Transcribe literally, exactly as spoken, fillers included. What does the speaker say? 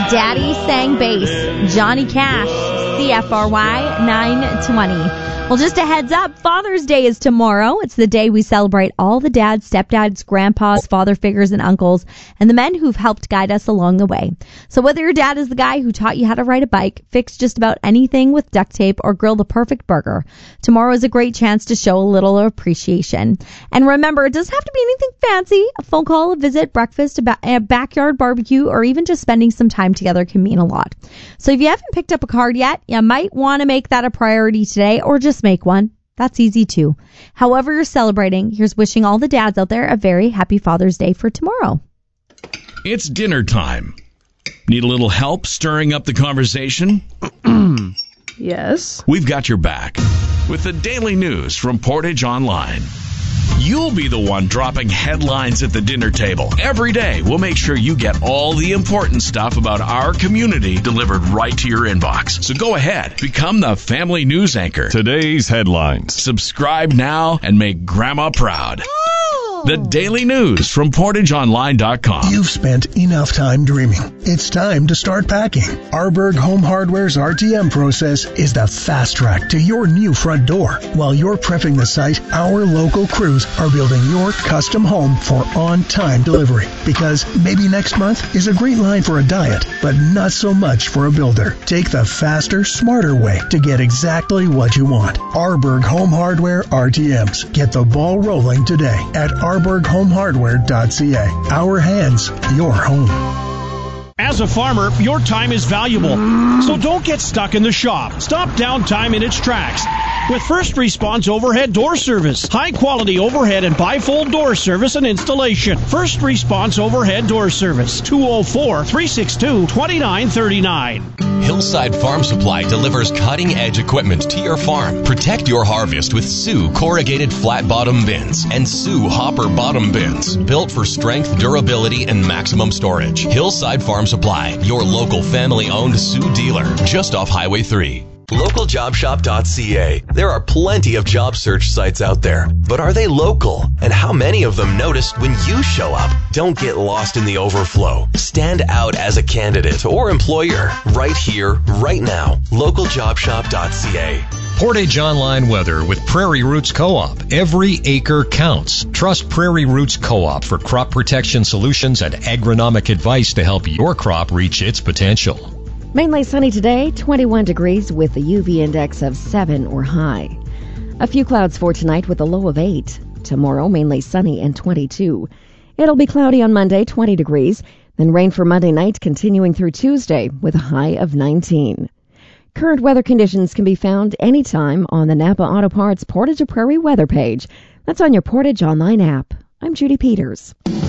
Daddy Sang Bass, Johnny Cash, C F R Y nine twenty. Well, just a heads up, Father's Day is tomorrow. It's the day we celebrate all the dads, stepdads, grandpas, father figures, and uncles, and the men who've helped guide us along the way. So whether your dad is the guy who taught you how to ride a bike, fix just about anything with duct tape, or grill the perfect burger, tomorrow is a great chance to show a little appreciation. And remember, it doesn't have to be anything fancy. A phone call, a visit, breakfast, a, ba- a backyard barbecue, or even just spending some time together can mean a lot. So if you haven't picked up a card yet, you might want to make that a priority today, or just make one. That's easy too. However you're celebrating, here's wishing all the dads out there a very happy Father's Day for tomorrow. It's dinner time. Need a little help stirring up the conversation? Yes. We've got your back with the daily news from Portage Online. You'll be the one dropping headlines at the dinner table. Every day, we'll make sure you get all the important stuff about our community delivered right to your inbox. So go ahead, become the family news anchor. Today's headlines. Subscribe now and make Grandma proud. The Daily News from Portage Online dot com. You've spent enough time dreaming. It's time to start packing. Arborg Home Hardware's R T M process is the fast track to your new front door. While you're prepping the site, our local crews are building your custom home for on-time delivery. Because maybe next month is a great line for a diet, but not so much for a builder. Take the faster, smarter way to get exactly what you want. Arborg Home Hardware R T Ms. Get the ball rolling today at arborg home hardware dot c a. Our hands, your home. As a farmer, your time is valuable, so don't get stuck in the shop. Stop downtime in its tracks with First Response Overhead Door Service. High-quality overhead and bifold door service and installation. First Response Overhead Door Service, two oh four, three six two, two nine three nine. Hillside Farm Supply delivers cutting-edge equipment to your farm. Protect your harvest with Sioux corrugated flat-bottom bins and Sioux hopper bottom bins, built for strength, durability, and maximum storage. Hillside Farm Supply, your local family-owned Sioux dealer, just off Highway three. local job shop dot c a. There are plenty of job search sites out there, but are they local? And how many of them noticed when you show up? Don't get lost in the overflow. Stand out as a candidate or employer right here, right now. local job shop dot c a. Portage Online weather with Prairie Roots Co-op. Every acre counts. Trust Prairie Roots Co-op for crop protection solutions and agronomic advice to help your crop reach its potential. Mainly sunny today, twenty-one degrees with a U V index of seven or high. A few clouds for tonight with a low of eight. Tomorrow, mainly sunny and twenty-two. It'll be cloudy on Monday, twenty degrees. Then rain for Monday night, continuing through Tuesday with a high of nineteen. Current weather conditions can be found anytime on the Napa Auto Parts Portage Prairie weather page. That's on your Portage Online app. I'm Judy Peters.